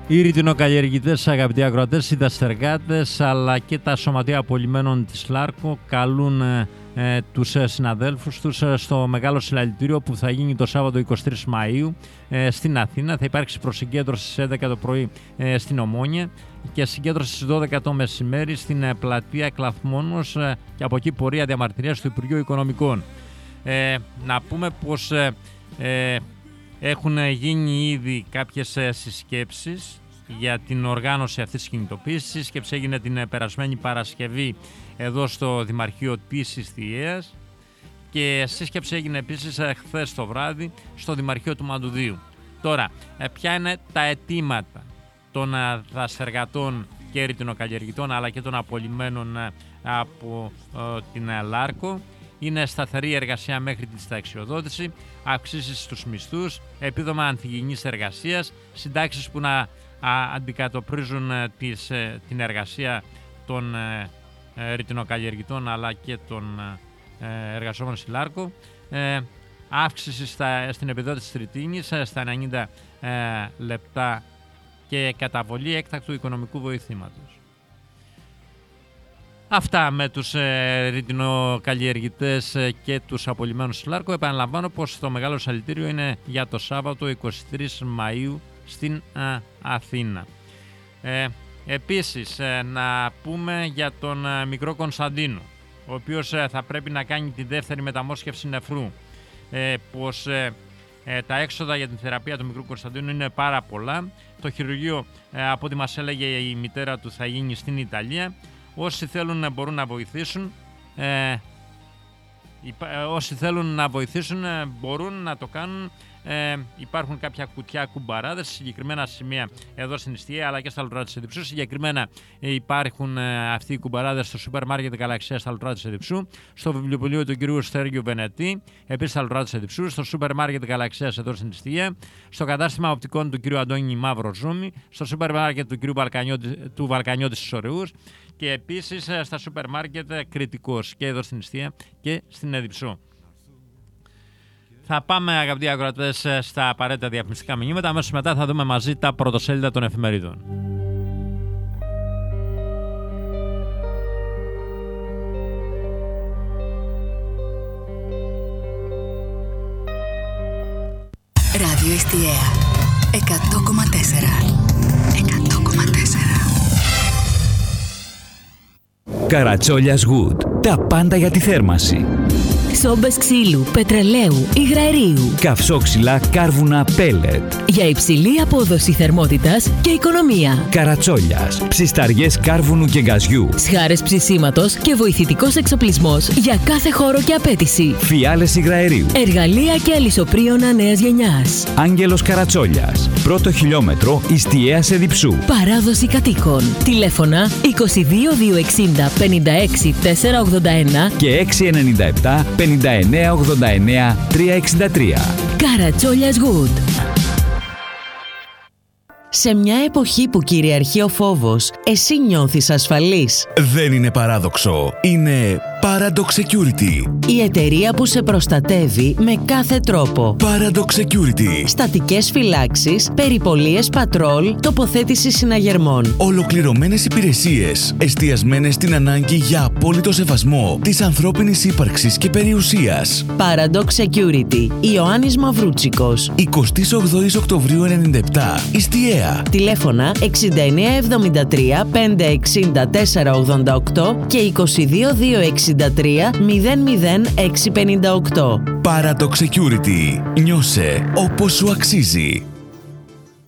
Οι ρητινοκαλλιεργητές, αγαπητοί ακροατές, οι δασεργάτες αλλά και τα σωματεία απολυμμένων της Λάρκο καλούν τους συναδέλφους τους στο μεγάλο συλλαλητήριο που θα γίνει το Σάββατο 23 Μαΐου στην Αθήνα. Θα υπάρξει προσυγκέντρωση στις 11 το πρωί στην Ομόνια και συγκέντρωση στις 12 το μεσημέρι στην πλατεία Κλαθμόνος και από εκεί πορεία διαμαρτυρίας του Υπουργείου Οικονομικών. Να πούμε πως έχουν γίνει ήδη κάποιες συσκέψεις για την οργάνωση αυτής της κινητοποίησης. Η σύσκεψη έγινε την περασμένη Παρασκευή εδώ στο Δημαρχείο της Ιστιαίας και σύσκεψη έγινε επίσης χθες το βράδυ στο Δημαρχείο του Μαντουδίου. Τώρα, ποια είναι τα αιτήματα των δασεργατών και ρητινοκαλλιεργητών αλλά και των απολυμμένων από την Λάρκο? Είναι σταθερή εργασία μέχρι τη συνταξιοδότηση, αυξήσεις στους μισθούς, επίδομα ανθυγιεινής εργασίας, συντάξεις που να αντικατοπτρίζουν την εργασία των ρητινοκαλλιεργητών αλλά και των εργαζόμενων στη Λάρκο, αύξηση στην επιδότηση της ρητίνης στα 90 λεπτά και καταβολή έκτακτου οικονομικού βοηθήματος. Αυτά με τους ρητινοκαλλιεργητές και τους απολυμμένους στη Λάρκο. Επαναλαμβάνω πως το μεγάλο συλλαλητήριο είναι για το Σάββατο 23 Μαΐου στην Αθήνα. Επίσης, να πούμε για τον μικρό Κωνσταντίνο, ο οποίος θα πρέπει να κάνει τη δεύτερη μεταμόσχευση νεφρού, πως τα έξοδα για την θεραπεία του μικρού Κωνσταντίνου είναι πάρα πολλά. Το χειρουργείο, από ό,τι μας έλεγε η μητέρα του, θα γίνει στην Ιταλία. Όσοι θέλουν να μπορούν να βοηθήσουν, μπορούν να το κάνουν. Υπάρχουν κάποια κουτιά κουμπαράδες σε συγκεκριμένα σημεία εδώ στην Ιστία αλλά και στα Λουτρά της Εδιψού. Συγκεκριμένα υπάρχουν αυτοί οι κουμπαράδες στο σούπερ μάρκετ Γαλαξία στα Λουτρά της Εδιψού, στο βιβλιοπωλείο του κ. Στέργιου Βενετή, επίσης στα Λουτρά της Εδιψού, στο σούπερ μάρκετ Γαλαξίας εδώ στην Ιστία, στο κατάστημα οπτικών του κ. Αντώνη Μαύρο Ζούμι, στο σούπερ μάρκετ του κ. Βαλκανιώτη στις Ωρεούς και επίσης στα σούπερ μάρκετ Κρητικός και εδώ στην Ιστία και στην Εδιψού. Θα πάμε, αγαπητοί ακροατές, στα απαραίτητα διαφημιστικά μηνύματα. Αμέσως μετά θα δούμε μαζί τα πρωτοσέλιδα των εφημερίδων. Ράδιο Ιστιαία 100,4. Καρατσόλιας Wood. Τα πάντα για τη θέρμανση. Σόμπες ξύλου, πετρελαίου, υγραερίου. Καυσόξυλα, κάρβουνα, πέλετ. Για υψηλή απόδοση θερμότητας και οικονομία. Καρατσόλιας. Ψισταριές κάρβουνου και γκαζιού. Σχάρες ψησίματος και βοηθητικός εξοπλισμός για κάθε χώρο και απέτηση. Φιάλες υγραερίου. Εργαλεία και αλυσοπρίωνα νέας γενιάς. Άγγελος Καρατσόλιας. Πρώτο χιλιόμετρο Ιστιαίας Εδιψού. Παράδοση κατοίκων. Τηλέφωνα 22 260 56 481 και 697 59 89 363. Καρατσόλιας Wood. Σε μια εποχή που κυριαρχεί ο φόβος, εσύ νιώθεις ασφαλής? Δεν είναι παράδοξο. Είναι Paradox Security. Η εταιρεία που σε προστατεύει με κάθε τρόπο. Paradox Security. Στατικές φυλάξεις, περιπολίες πατρόλ, τοποθέτηση συναγερμών. Ολοκληρωμένες υπηρεσίες, εστιασμένες στην ανάγκη για απόλυτο σεβασμό της ανθρώπινης ύπαρξης και περιουσίας. Paradox Security. Ιωάννης Μαυρούτσικος. 28 Οκτωβρίου 97. Ιστιαία. Τηλέφωνα 6973 560 488 και 22 263 00658. Paradox Security. Νιώσε όπως σου αξίζει.